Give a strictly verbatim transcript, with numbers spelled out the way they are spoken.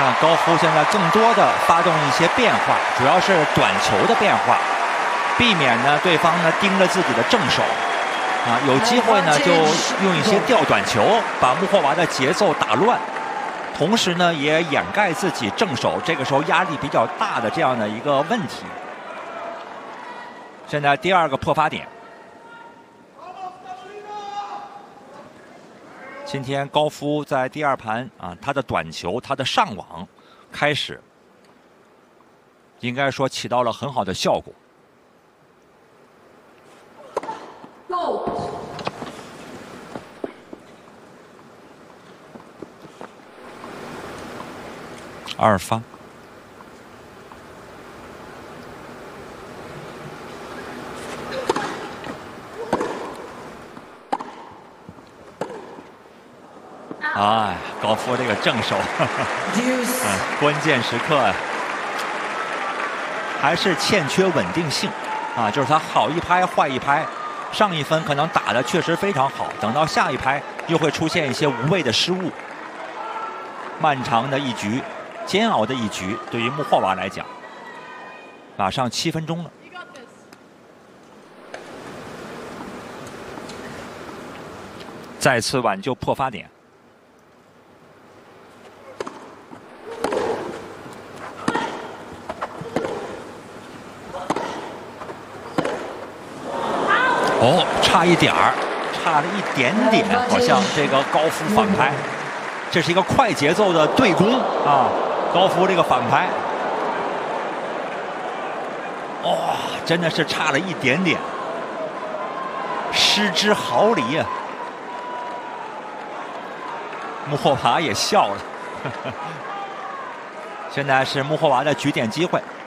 看高夫现在更多的发动一些变化，主要是短球的变化，避免呢对方呢盯着自己的正手，啊，有机会呢就用一些吊短球把穆霍娃的节奏打乱，同时呢也掩盖自己正手这个时候压力比较大的这样的一个问题。现在第二个破发点。 今天高夫在第二盘啊，他的短球，他的上网开始，应该说起到了很好的效果。二发。 哎，高夫这个正手，嗯，关键时刻啊，还是欠缺稳定性啊，就是他好一拍坏一拍，上一分可能打的确实非常好，等到下一拍又会出现一些无谓的失误。漫长的一局，煎熬的一局，对于穆霍娃来讲，马上七分钟了。 再次挽救破发点。 哦，差一点儿，差了一点点，好像这个高夫反拍，这是一个快节奏的对攻啊！高夫这个反拍，哇、哦，真的是差了一点点，失之毫厘啊！穆霍娃也笑了，现在是穆霍娃的举点机会。